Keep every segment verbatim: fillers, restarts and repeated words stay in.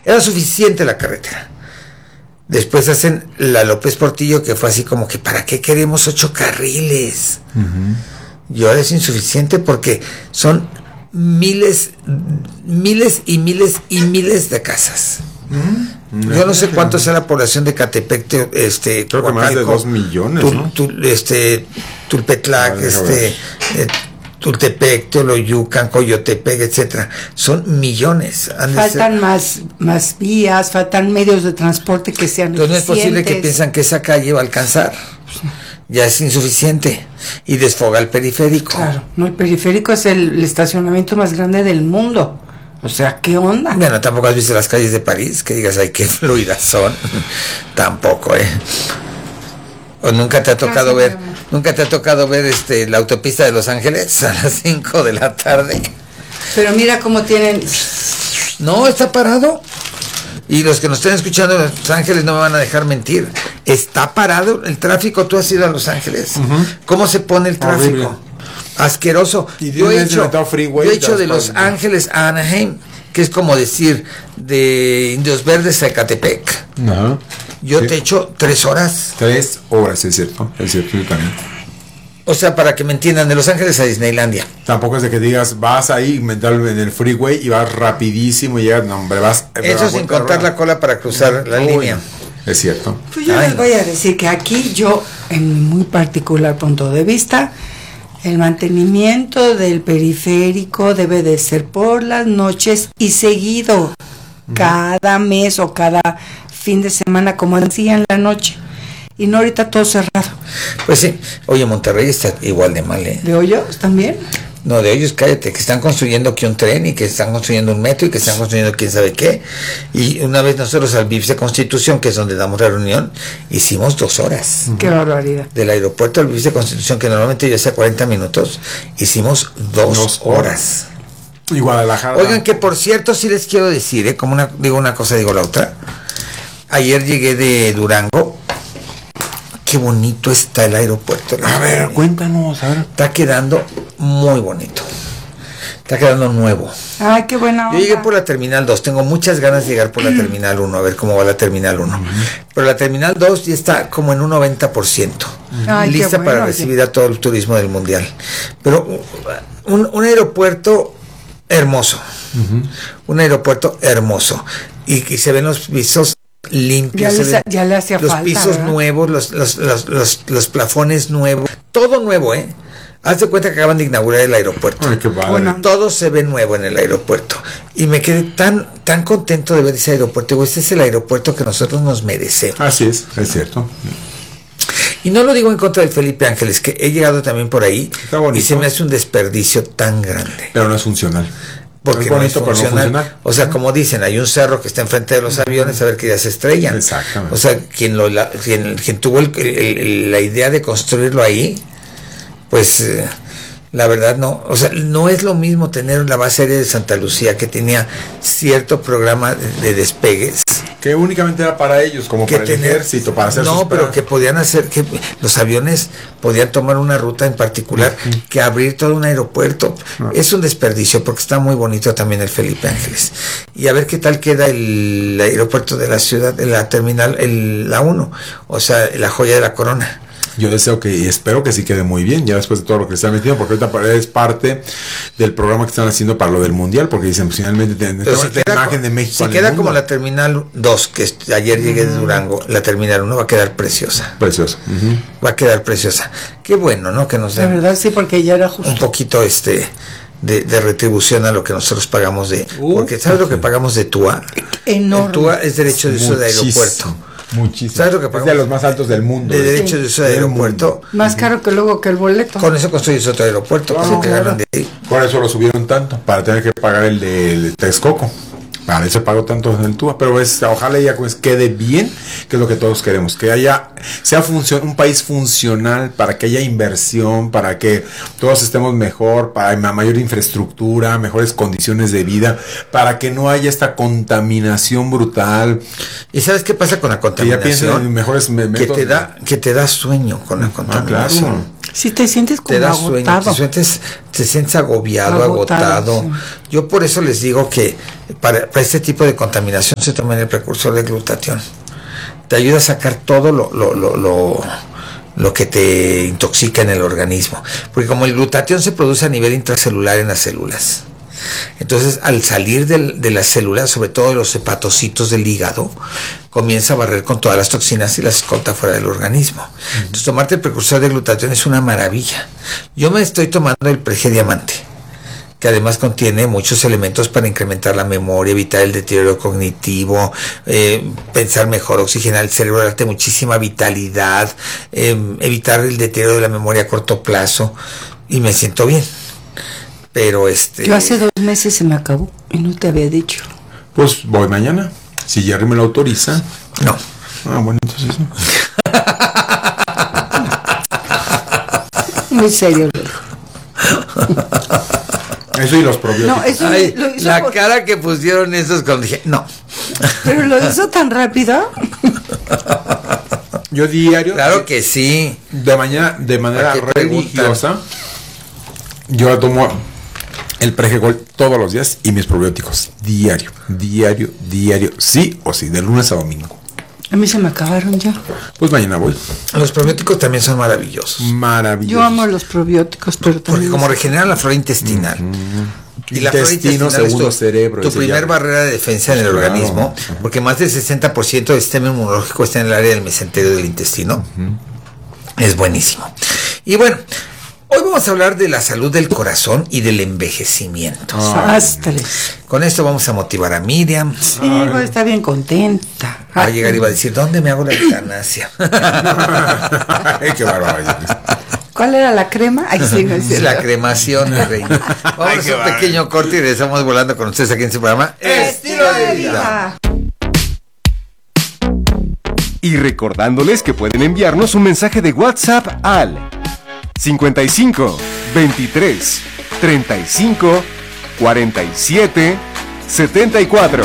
Era suficiente la carretera. Después hacen la López Portillo, que fue así como que, ¿para qué queremos ocho carriles? Uh-huh. Y ahora es insuficiente porque son miles, miles y miles y miles de casas. Uh-huh. Yo no sé cuánto sea la población de Catepec, este, creo que más de dos millones, Tul, ¿no? Tul, este, Tulpetlac, este, eh, Tultepec, Teoloyucan, Coyotepec, etcétera. Son millones. Faltan más, más vías, faltan medios de transporte que sean Entonces no es posible que eficientes. piensan que esa calle va a alcanzar. Ya es insuficiente. Y desfoga el periférico. Claro, no, el periférico es el, el estacionamiento más grande del mundo. O sea, ¿qué onda? Bueno, tampoco has visto las calles de París, que digas, ay, qué fluidas son. Tampoco, ¿eh? O nunca te ha tocado ver, nunca te ha tocado ver este la autopista de Los Ángeles a las cinco de la tarde. Pero mira cómo tienen. No, está parado. Y los que nos estén escuchando en Los Ángeles no me van a dejar mentir. Está parado el tráfico. Tú has ido a Los Ángeles. Uh-huh. ¿Cómo se pone el tráfico? Horrible. Asqueroso. Yo he hecho, freeway, yo he hecho de Los Ángeles a Anaheim, que es como decir de Indios Verdes a Ecatepec. Uh-huh. Yo sí. te echo tres horas. Tres horas, es cierto. Es cierto, yo también. O sea, para que me entiendan, de Los Ángeles a Disneylandia. Tampoco es de que digas, vas ahí en el freeway y vas rapidísimo y llegas, no, hombre, vas. Eso sin contar la cola para cruzar la Uy, línea. Es cierto. Pues yo Ay, les voy a decir que aquí yo, en mi muy particular punto de vista, el mantenimiento del periférico debe de ser por las noches y seguido, uh-huh. cada mes o cada fin de semana, como decía en la noche. Y no ahorita todo cerrado. Pues sí. Oye, Monterrey está igual de mal, ¿eh? ¿De Hoyos también? No, de Hoyos, cállate, que están construyendo aquí un tren y que están construyendo un metro y que están construyendo quién sabe qué. Y una vez nosotros al V I P S de Constitución, que es donde damos la reunión, hicimos dos horas. Uh-huh. Qué barbaridad. Del aeropuerto al V I P S de Constitución, que normalmente yo hacía cuarenta minutos, hicimos dos, dos horas. horas. Y Guadalajara. Oigan, que por cierto, sí les quiero decir, ¿eh? Como una, digo una cosa, digo la otra. Ayer llegué de Durango. Qué bonito está el aeropuerto. A ver, cuéntanos, a ver. Está quedando muy bonito. Está quedando nuevo. Ay, qué buena onda. Yo llegué por la Terminal dos. Tengo muchas ganas de llegar por la Terminal uno, a ver cómo va la Terminal uno. Uh-huh. Pero la Terminal dos ya está como en un noventa por ciento. Uh-huh. Lista bueno, para recibir a todo el turismo del mundial. Pero un, un aeropuerto hermoso. Uh-huh. Un aeropuerto hermoso. Y, y se ven los pisos limpios, ya, les, ya le hacía los falta, pisos ¿verdad? nuevos, los, los, los, los, los plafones nuevos, todo nuevo, ¿eh? Haz de cuenta que acaban de inaugurar el aeropuerto. Ay, qué padre. Bueno, todo se ve nuevo en el aeropuerto. Y me quedé tan, tan contento de ver ese aeropuerto. Este es el aeropuerto que nosotros nos merecemos. Así es, es cierto. Y no lo digo en contra de Felipe Ángeles, que he llegado también por ahí y se me hace un desperdicio tan grande. Pero no es funcional. Porque no es funcional. No o sea, como dicen, hay un cerro que está enfrente de los aviones, a ver que ya se estrellan. Exactamente. O sea, quien lo la, quien, quien tuvo el, el, el, la idea de construirlo ahí, pues eh, la verdad no, o sea, no es lo mismo tener la base aérea de Santa Lucía, que tenía cierto programa de, de despegues, que únicamente era para ellos, como que para tener, el ejército, para hacer no, sus pero que podían hacer, que los aviones podían tomar una ruta en particular, uh-huh. que abrir todo un aeropuerto. Uh-huh. Es un desperdicio, porque está muy bonito también el Felipe Ángeles. Y a ver qué tal queda el, el aeropuerto de la ciudad, de la terminal, el, la uno, o sea, la joya de la corona. Yo deseo que y espero que sí quede muy bien, ya después de todo lo que están metiendo, porque ahorita es parte del programa que están haciendo para lo del mundial, porque dicen, pues, finalmente tenemos si la imagen de México. Se queda como la terminal dos, que es, ayer llegué de Durango, la terminal uno va a quedar preciosa. Preciosa. Uh-huh. Va a quedar preciosa. Qué bueno, ¿no? Que nos den. La verdad sí, porque ya era justo. Un poquito este de, de retribución a lo que nosotros pagamos de. Uh, porque ¿sabes okay. lo que pagamos de T U A? Enorme. El T U A es derecho de uso de aeropuerto. Muchísimo. ¿Sabes lo que pagamos? Es de los más altos del mundo. De derecho de uso de aeropuerto. Más caro que luego que el boleto. Con eso construyes otro aeropuerto. No, que no, se te ganan de ahí. Por eso lo subieron tanto, para tener que pagar el de, de Texcoco. Para eso pagó tanto en el T U A, pero es, ojalá ya pues quede bien, que es lo que todos queremos, que haya, sea funcion, un país funcional, para que haya inversión, para que todos estemos mejor, para mayor infraestructura, mejores condiciones de vida, para que no haya esta contaminación brutal. ¿Y sabes qué pasa con la contaminación? Que ya piensen en mejores métodos. Que te da, que te da sueño con la contaminación. Ah, claro. Si te sientes como te da agotado. sueño, te sientes, te sientes agobiado, agotado. agotado. Sí. Yo por eso les digo que para, para este tipo de contaminación se tomen el precursor de glutatión. Te ayuda a sacar todo lo, lo, lo, lo, lo que te intoxica en el organismo. Porque como el glutatión se produce a nivel intracelular en las células, entonces al salir de, de las células, sobre todo de los hepatocitos del hígado, comienza a barrer con todas las toxinas y las escolta fuera del organismo. Uh-huh. Entonces tomarte el precursor de glutatión es una maravilla. Yo me estoy tomando el Prege Diamante, que además contiene muchos elementos para incrementar la memoria, evitar el deterioro cognitivo, eh, pensar mejor, oxigenar el cerebro, darte muchísima vitalidad, eh, evitar el deterioro de la memoria a corto plazo, y me siento bien. Pero este... Yo hace dos meses se me acabó y no te había dicho. Pues voy mañana, si Jerry me lo autoriza. No. Ah, bueno, entonces no. Muy serio. Eso y los probióticos. No, eso Ay, lo hizo la por... cara que pusieron esos cuando dije, no. Pero lo hizo tan rápido. Yo diario. Claro que sí. De mañana, de manera religiosa, yo tomo el Pregegol todos los días y mis probióticos. Diario, diario, diario. Sí o sí, de lunes a domingo. A mí se me acabaron ya. Pues mañana voy. Los probióticos también son maravillosos. Maravillosos. Yo amo los probióticos, pero también... Porque como regeneran la flora intestinal. Mm-hmm. Y la flora intestinal segundo es tu, cerebro. tu primer ya. barrera de defensa pues en el claro. organismo, uh-huh. porque más del sesenta por ciento del sistema inmunológico está en el área del mesenterio del intestino. Uh-huh. Es buenísimo. Y bueno, hoy vamos a hablar de la salud del corazón y del envejecimiento. Ah. Con esto vamos a motivar a Miriam. Sí, va a estar bien contenta. Va a llegar y va a decir, ¿dónde me hago la eutanasia? Qué bárbaro. ¿Cuál era la crema? Ay, sí, no es la cremación, mi reina. Vamos Ay, a un bárbaro. pequeño corte y regresamos volando con ustedes aquí en su programa Estilo de Vida. Y recordándoles que pueden enviarnos un mensaje de WhatsApp al cincuenta y cinco, veintitrés, treinta y cinco, cuarenta y siete, setenta y cuatro.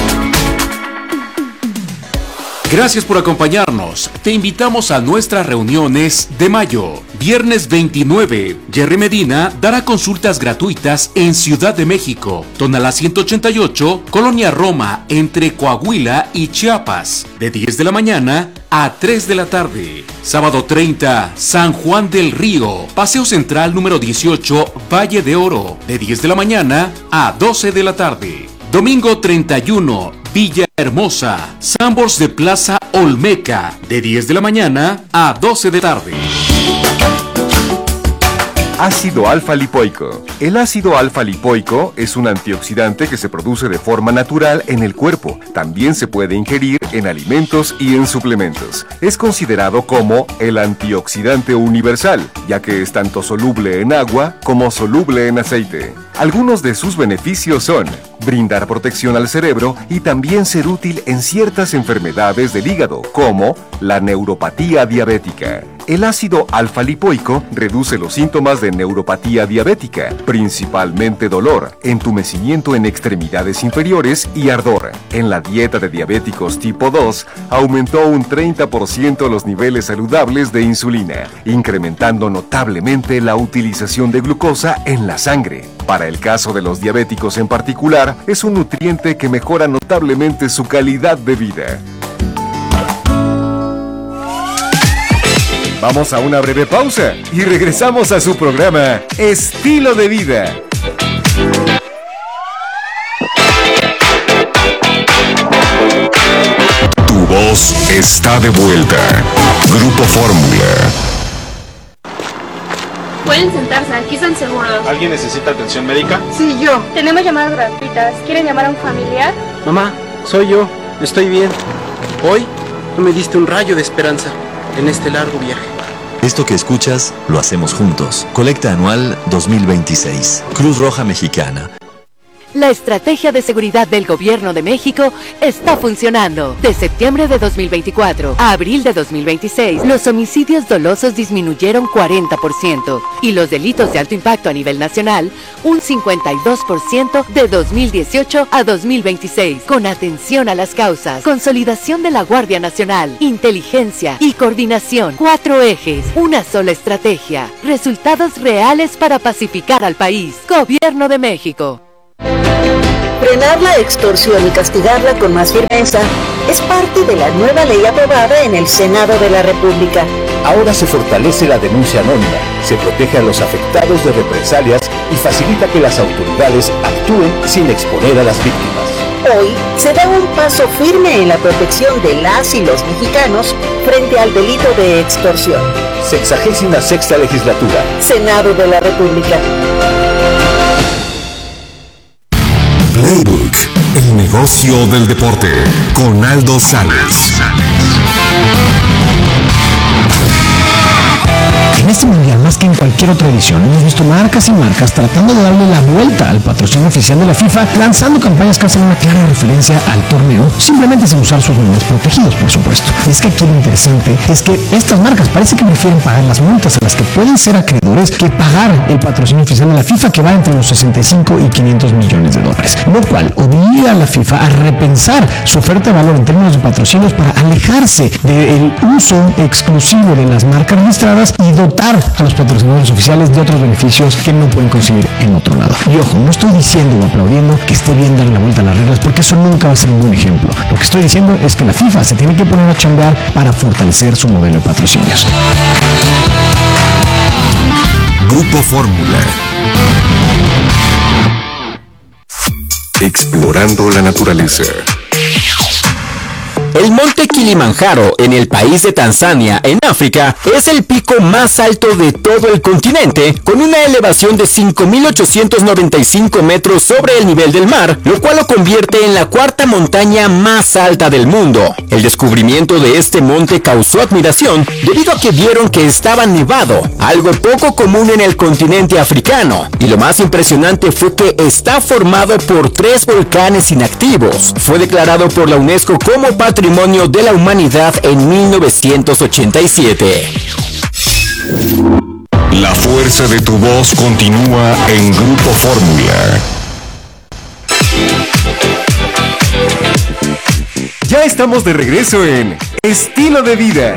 Gracias por acompañarnos. Te invitamos a nuestras reuniones de mayo. Viernes veintinueve, Jerry Medina dará consultas gratuitas en Ciudad de México, Tonalá ciento ochenta y ocho, Colonia Roma, entre Coahuila y Chiapas, de diez de la mañana a tres de la tarde. Sábado treinta, San Juan del Río, Paseo Central número dieciocho, Valle de Oro, de diez de la mañana a doce de la tarde. Domingo treinta y uno, Villa Hermosa, Sambors de Plaza Olmeca, de diez de la mañana a doce de la tarde. Ácido alfa-lipoico. El ácido alfa-lipoico es un antioxidante que se produce de forma natural en el cuerpo. También se puede ingerir en alimentos y en suplementos. Es considerado como el antioxidante universal, ya que es tanto soluble en agua como soluble en aceite. Algunos de sus beneficios son brindar protección al cerebro y también ser útil en ciertas enfermedades del hígado, como la neuropatía diabética. El ácido alfa-lipoico reduce los síntomas de neuropatía diabética, principalmente dolor, entumecimiento en extremidades inferiores y ardor. En la dieta de diabéticos tipo dos, aumentó un treinta por ciento los niveles saludables de insulina, incrementando notablemente la utilización de glucosa en la sangre. Para el caso de los diabéticos en particular, es un nutriente que mejora notablemente su calidad de vida. Vamos a una breve pausa y regresamos a su programa Estilo de Vida. Tu voz está de vuelta. Grupo Fórmula. Pueden sentarse, aquí están seguros. ¿Alguien necesita atención médica? Sí, yo. Tenemos llamadas gratuitas. ¿Quieren llamar a un familiar? Mamá, soy yo. Estoy bien. Hoy tú me diste un rayo de esperanza en este largo viaje. Esto que escuchas, lo hacemos juntos. Colecta anual dos mil veintiséis. Cruz Roja Mexicana. La estrategia de seguridad del Gobierno de México está funcionando. De septiembre de dos mil veinticuatro a abril de dos mil veintiséis, los homicidios dolosos disminuyeron cuarenta por ciento y los delitos de alto impacto a nivel nacional un cincuenta y dos por ciento de dos mil dieciocho a dos mil veintiséis. Con atención a las causas, consolidación de la Guardia Nacional, inteligencia y coordinación. Cuatro ejes, una sola estrategia. Resultados reales para pacificar al país. Gobierno de México. Frenar la extorsión y castigarla con más firmeza es parte de la nueva ley aprobada en el Senado de la República. Ahora se fortalece la denuncia anónima, se protege a los afectados de represalias y facilita que las autoridades actúen sin exponer a las víctimas. Hoy se da un paso firme en la protección de las y los mexicanos frente al delito de extorsión. Sexagésima sexta legislatura. Senado de la República. Playbook, el negocio del deporte, con Aldo Salas. En este mundial, más que en cualquier otra edición, hemos visto marcas y marcas tratando de darle la vuelta al patrocinio oficial de la FIFA, lanzando campañas que hacen una clara referencia al torneo, simplemente sin usar sus nombres protegidos, por supuesto. Es que aquí lo interesante es que estas marcas parece que prefieren pagar las multas a las que pueden ser acreedores que pagar el patrocinio oficial de la FIFA, que va entre los sesenta y cinco y quinientos millones de dólares, lo cual obliga a la FIFA a repensar su oferta de valor en términos de patrocinios para alejarse del uso exclusivo de las marcas registradas y dotar a los patrocinadores oficiales de otros beneficios que no pueden conseguir en otro lado. Y ojo, no estoy diciendo o aplaudiendo que esté bien dar la vuelta a las reglas, porque eso nunca va a ser un buen ejemplo. Lo que estoy diciendo es que la FIFA se tiene que poner a chambear para fortalecer su modelo de patrocinios. Grupo Fórmula. Explorando la naturaleza. El monte Kilimanjaro, en el país de Tanzania, en África, es el pico más alto de todo el continente, con una elevación de cinco mil ochocientos noventa y cinco metros sobre el nivel del mar, lo cual lo convierte en la cuarta montaña más alta del mundo. El descubrimiento de este monte causó admiración debido a que vieron que estaba nevado, algo poco común en el continente africano, y lo más impresionante fue que está formado por tres volcanes inactivos. Fue declarado por la UNESCO como Patrimonio Patrimonio de la Humanidad en mil novecientos ochenta y siete. La fuerza de tu voz continúa en Grupo Fórmula. Ya estamos de regreso en Estilo de Vida.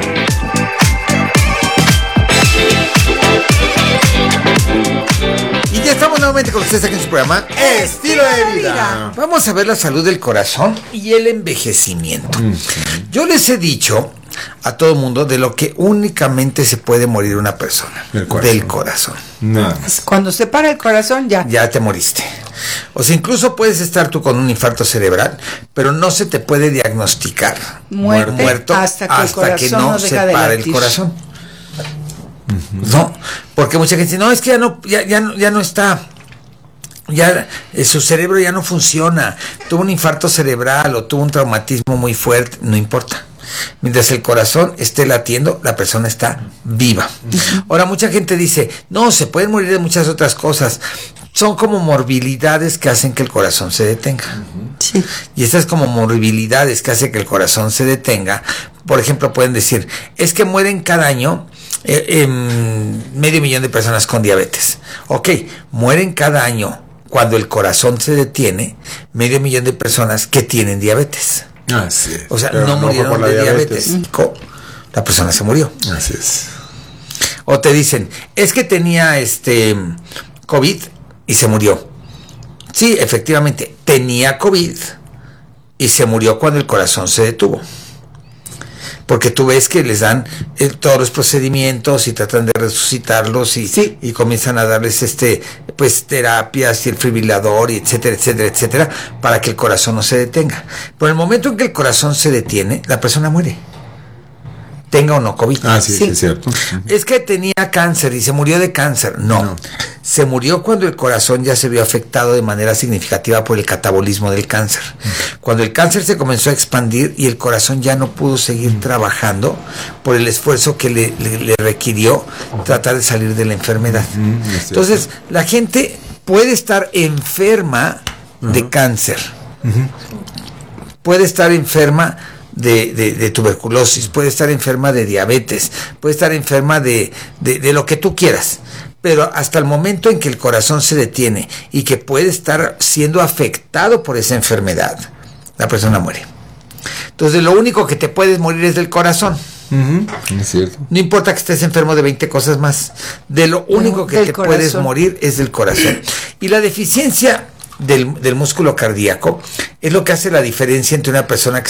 Y ya estamos nuevamente con ustedes aquí en su programa Estilo de Vida. Vamos a ver la salud del corazón y el envejecimiento. Uh-huh. Yo les he dicho a todo el mundo de lo que únicamente se puede morir una persona. El corazón. Del corazón. Nada más. Cuando se para el corazón ya. Ya te moriste. O sea, incluso puedes estar tú con un infarto cerebral, pero no se te puede diagnosticar Muerte muerto hasta que, hasta que no, no se para el corazón. Uh-huh. No, porque mucha gente dice, no, es que ya no, ya, ya no, ya no está, ya eh, su cerebro ya no funciona, tuvo un infarto cerebral o tuvo un traumatismo muy fuerte, no importa. Mientras el corazón esté latiendo, la persona está viva. Uh-huh. Ahora, mucha gente dice, no, se pueden morir de muchas otras cosas. Son como morbilidades que hacen que el corazón se detenga. Uh-huh. Sí. Y estas como morbilidades que hacen que el corazón se detenga, por ejemplo, pueden decir, es que mueren cada año Eh, eh, medio millón de personas con diabetes. Ok, mueren cada año cuando el corazón se detiene medio millón de personas que tienen diabetes. Así es. O sea, no, no murieron de diabetes. diabetes. La persona se murió. Así es. O te dicen, es que tenía este COVID y se murió. Sí, efectivamente, tenía COVID y se murió cuando el corazón se detuvo. Porque tú ves que les dan eh, todos los procedimientos y tratan de resucitarlos y, sí. y comienzan a darles este pues terapias y el fibrilador y etcétera, etcétera, etcétera, para que el corazón no se detenga. Pero el momento en que el corazón se detiene, la persona muere. Tenga o no COVID. Ah, sí, sí, es cierto. Es que tenía cáncer y se murió de cáncer. No. no. Se murió cuando el corazón ya se vio afectado de manera significativa por el catabolismo del cáncer. Mm. Cuando el cáncer se comenzó a expandir y el corazón ya no pudo seguir mm. trabajando por el esfuerzo que le, le, le requirió tratar de salir de la enfermedad. Mm, Entonces, la gente puede estar enferma uh-huh. de cáncer. Uh-huh. Puede estar enferma de, de, de tuberculosis, puede estar enferma de diabetes, puede estar enferma de, de, de lo que tú quieras. Pero hasta el momento en que el corazón se detiene y que puede estar siendo afectado por esa enfermedad, la persona muere. Entonces lo único que te puedes morir es del corazón. Uh-huh. Es cierto. No importa que estés enfermo de veinte cosas más. De lo único que te corazón. puedes morir es del corazón. Y la deficiencia del, del músculo cardíaco es lo que hace la diferencia entre una persona que